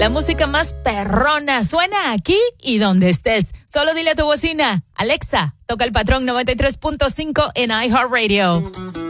La música más perrona suena aquí y donde estés. Solo dile a tu bocina, Alexa, toca el patrón 93.5 en iHeartRadio.